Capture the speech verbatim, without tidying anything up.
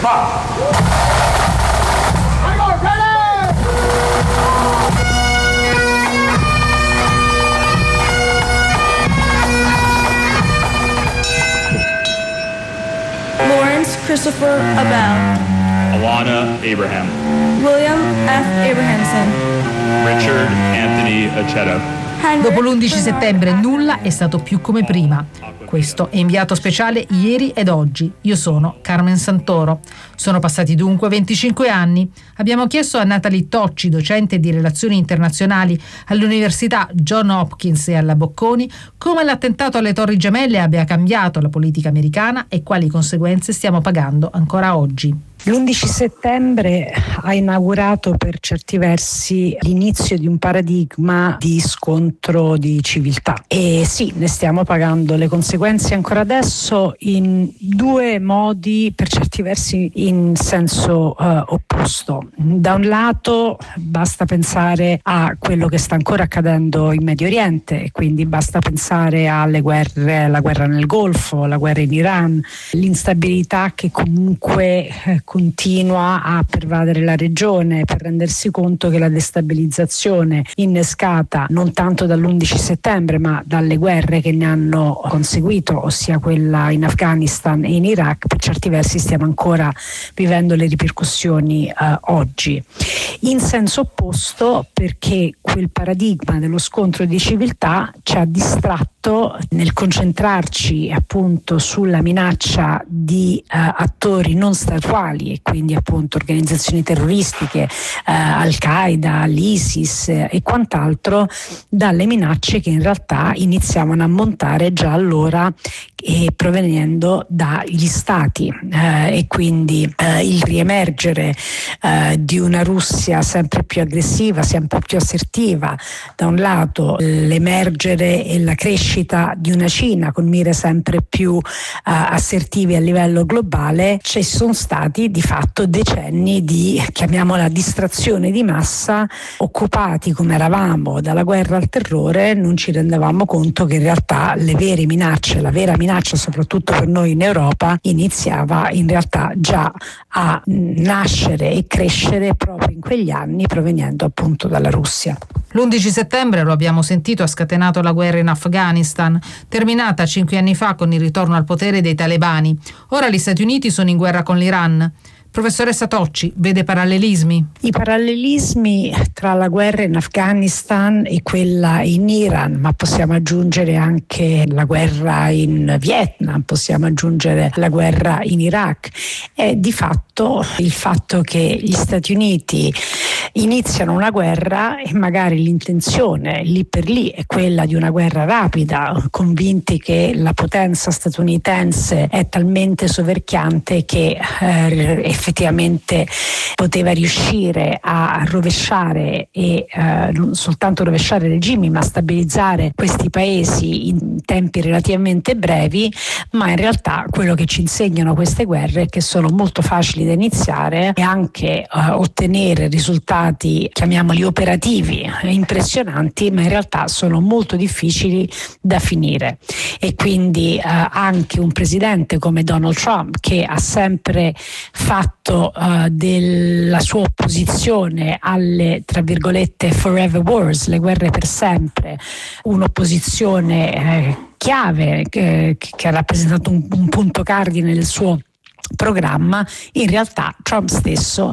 Lawrence Christopher Abel. Alana Abraham. William F. Abrahamson. Richard Anthony Aceto. Dopo l'undici settembre nulla è stato più come prima. Questo è inviato speciale ieri ed oggi. Io sono Carmen Santoro. Sono passati dunque venticinque anni. Abbiamo chiesto a Natalie Tocci, docente di relazioni internazionali all'Università John Hopkins e alla Bocconi, come l'attentato alle Torri Gemelle abbia cambiato la politica americana e quali conseguenze stiamo pagando ancora oggi. L'undici settembre ha inaugurato per certi versi l'inizio di un paradigma di scontro di civiltà e sì, ne stiamo pagando le conseguenze ancora adesso in due modi, per certi versi in senso uh, opposto. Da un lato basta pensare a quello che sta ancora accadendo in Medio Oriente e quindi basta pensare alle guerre, la guerra nel Golfo, la guerra in Iran, l'instabilità che comunque eh, continua a pervadere la regione, per rendersi conto che la destabilizzazione innescata non tanto dall'undici settembre ma dalle guerre che ne hanno conseguito, ossia quella in Afghanistan e in Iraq, per certi versi stiamo ancora vivendo le ripercussioni eh, oggi. In senso opposto, perché quel paradigma dello scontro di civiltà ci ha distratto nel concentrarci appunto sulla minaccia di eh, attori non statuali e quindi appunto organizzazioni terroristiche, eh, Al-Qaeda, l'ISIS eh, e quant'altro, dalle minacce che in realtà iniziavano a montare già allora e provenendo dagli stati eh, e quindi eh, il riemergere eh, di una Russia sempre più aggressiva, sempre più assertiva da un lato, l'emergere e la crescita di una Cina con mire sempre più eh, assertive a livello globale. Ci sono stati di fatto decenni di, chiamiamola, distrazione di massa, occupati come eravamo dalla guerra al terrore, non ci rendevamo conto che in realtà le vere minacce, la vera minaccia soprattutto per noi in Europa, iniziava in realtà già a nascere e crescere proprio in quegli anni, proveniendo appunto dalla Russia. L'undici settembre, lo abbiamo sentito, ha scatenato la guerra in Afghanistan, terminata cinque anni fa con il ritorno al potere dei talebani. Ora gli Stati Uniti sono in guerra con l'Iran. Professoressa Tocci, vede parallelismi? I parallelismi tra la guerra in Afghanistan e quella in Iran, ma possiamo aggiungere anche la guerra in Vietnam, possiamo aggiungere la guerra in Iraq, è di fatto il fatto che gli Stati Uniti iniziano una guerra e magari l'intenzione lì per lì è quella di una guerra rapida, convinti che la potenza statunitense è talmente soverchiante che eh, effettivamente poteva riuscire a rovesciare e eh, non soltanto rovesciare regimi ma stabilizzare questi paesi in tempi relativamente brevi, ma in realtà quello che ci insegnano queste guerre è che sono molto facili da iniziare e anche eh, ottenere risultati, chiamiamoli operativi, impressionanti, ma in realtà sono molto difficili da finire. E quindi eh, anche un presidente come Donald Trump, che ha sempre fatto eh, della sua opposizione alle, tra virgolette, forever wars, le guerre per sempre, un'opposizione eh, chiave che, che ha rappresentato un, un punto cardine del suo programma, in realtà Trump stesso